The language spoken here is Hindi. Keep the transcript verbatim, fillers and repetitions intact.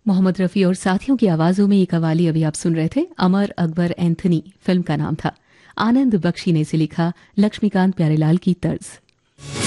मोहम्मद रफ़ी और साथियों की आवाज़ों में ये कवाली अभी आप सुन रहे थे। अमर अकबर एंथनी फिल्म का नाम था। आनंद बख्शी ने इसे लिखा, लक्ष्मीकांत प्यारेलाल की तर्ज।